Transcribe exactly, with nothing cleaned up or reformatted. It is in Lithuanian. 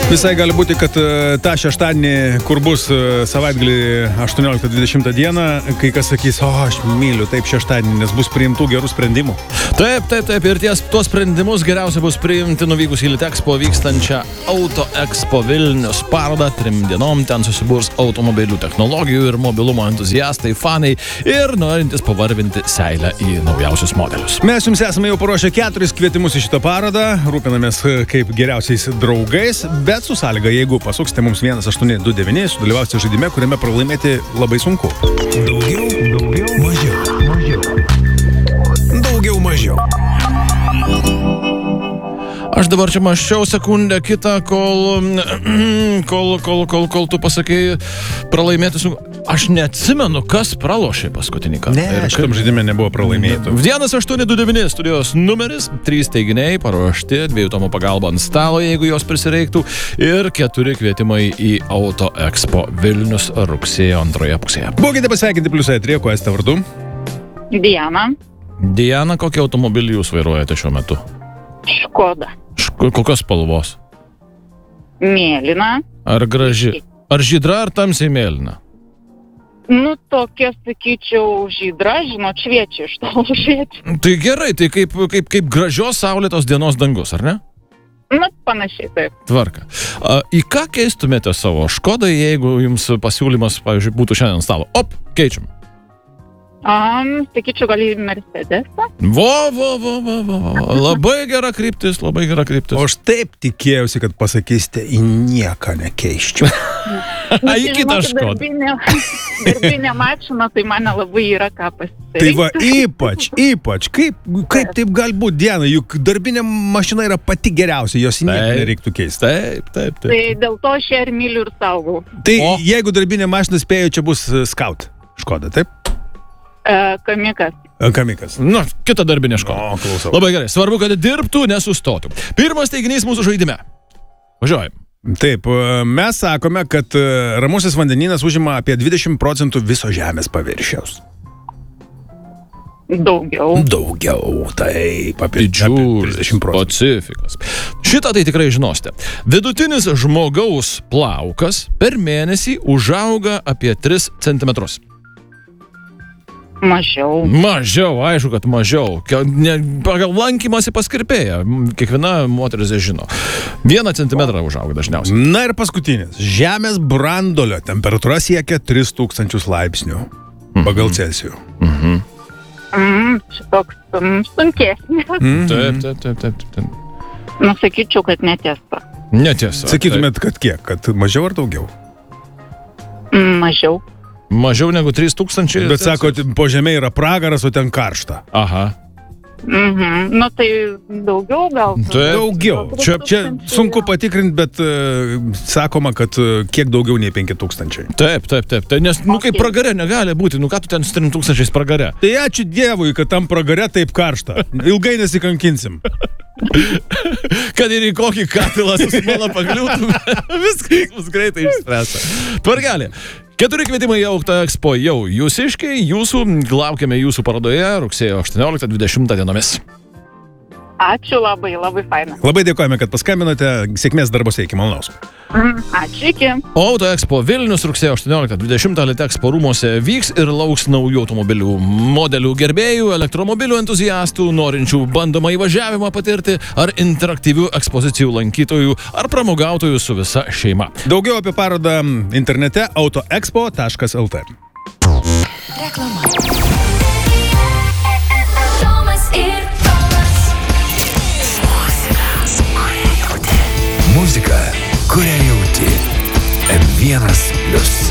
Visai gali būti, kad tą šeštadienį, kur bus savaitgalį aštuonioliktą dvidešimtą dieną, kai kas sakys, o aš myliu taip šeštadienį, nes bus priimtų gerų sprendimų. Taip, taip, taip. Ir ties tuos sprendimus geriausia bus priimti nuvykus į Litexpo vykstančią Auto Expo Vilnius parodą. Trim dienom ten susiburs automobilių technologijų ir mobilumo entuziastai, fanai ir norintys pavarvinti seilę į naujausius modelius. Mes jums esame jau paruošę keturis kvietimus į šitą parodą. Rūpinamės kaip geriausiais draugais, bet su sąlyga, jeigu pasuksite mums vienas aštuoni du devyni, sudalyvausite žaidime, kuriame pralaimėti labai sunku. Daugiau, daugiau, mažiau, mažiau. Daugiau, mažiau. Aš dabar čia maščiau sekundę kitą, kol, kol, kol, kol, kol tu pasakei pralaimėti sunku. Aš neatsimenu, kas pralošė paskutinį kartą. Ne, šitam žaidime nebuvo pralaimėtų. vienas aštuoni du devyni studijos numeris, trys teiginiai paruošti, dviejų tomų pagalba ant stalo, jeigu jos prisireiktų, ir keturi kvietimai į Auto Expo Vilnius rugsėjo antroje pusėje. Būkite pasveikinti plius eteryje, kuo esate vardu? Diana. Diana, kokį automobilį jūs vairuojate šiuo metu? Škoda. Šk- kokios spalvos? Mėlyna. Ar graži? Ar žydra, ar tamsiai mėlyna? Nu, tokia, sakyčiau, žydra, žinot, šviečia iš to šviečia. Tai gerai, tai kaip, kaip, kaip gražios saulėtos dienos dangus, ar ne? Nu, panašiai, taip. Tvarka. A, į ką keistumėte savo Škodą, jeigu jums pasiūlymas, pavyzdžiui, būtų šiandien stalo? Op, keičiam. Um, sakyčiau, gal į Mercedesą. Vo, vo, vo, vo, vo. Labai gera kryptis, labai gera kryptis. O aš taip tikėjausi, kad pasakysite, į nieką nekeiščiau. A, į kitą Škodą. Darbinė, darbinė mašina, tai mane labai yra ką pasirinkti. Tai va, ypač, ypač, kaip, kaip taip gali būti, Diana, juk darbinė mašina yra pati geriausia, jos į nieką nereiktų keisti. Taip, taip, taip. Tai dėl to aš ją ir myliu ir saugau. Tai O. jeigu darbinė mašina spėjo, čia bus Scout Škoda, taip? Uh, kamikas. Kamikas. Nu, kita darbinė Škoda. O, klausau. Labai gerai, svarbu, kad dirbtų, nesustotų. Pirmas teiginys mūsų žaidime. Važiuojam. Taip, mes sakome, kad ramusis vandenynas užima apie dvidešimt procentų viso žemės paviršiaus. Daugiau. Daugiau, taip, apie Didžiulis trisdešimt procentų. Pacifikas. Šitą tai tikrai žinosite. Vidutinis žmogaus plaukas per mėnesį užauga apie tris centimetrus. Mažiau. Mažiau, aišku, kad mažiau. Ke- Ne, pagal lankymasi pas kirpėją. Kiekviena moteris žino. Vieną centimetrą užauga dažniausiai. Na ir paskutinis. Žemės brandolio temperatūra siekia tris tūkstančius laipsnių pagal Celsijų. Mhm. Mm, šitoks mm, sunkesnis. Mhm. Taip, taip, taip, taip, taip. Nu, sakyčiau, kad netiesa. Netiesa. Sakytumėt, kad kiek? Kad mažiau ar daugiau? Mm, mažiau. Taip. Mažiau negu trys tūkstančiai. Bet sako, po žemė yra pragaras, o ten karšta. Aha. Mhm. Nu, tai daugiau gal. Taip. Daugiau. Čia, čia sunku patikrinti, bet uh, sakoma, kad uh, kiek daugiau nei penki tūkstančiai. Taip, taip, taip. Tai nes, nu, kaip pragare negali būti. Nu, ką tu ten su trim tūkstančiais pragare? Tai ačiū Dievui, kad tam pragare taip karšta. Ilgai nesikankinsim. Kad ir į kokį katilą su smala pakliūtum, viskas bus greitai išspręsta. Tvarkelė. Keturi kvietimai į Auto Expo jau jūsiškiai, jūsų, laukiame jūsų parodoje rugsėjo aštuonioliktą dvidešimtą dienomis. Ačiū labai, labai faina. Labai dėkojame, kad paskambinote. Sėkmės darbose, iki malonaus. Mm, ačiū, iki. O Auto Expo Vilnius rugsėjo aštuonioliktą dvidešimtą Litexpo rūmose vyks ir lauks naujų automobilių modelių gerbėjų, elektromobilių entuziastų, norinčių bandomą įvažiavimą patirti, ar interaktyvių ekspozicijų lankytojų, ar pramogautojų su visa šeima. Daugiau apie parodą internete autoexpo taškas lt. Reklama. Muzika, kurią jauti. M vienas plius.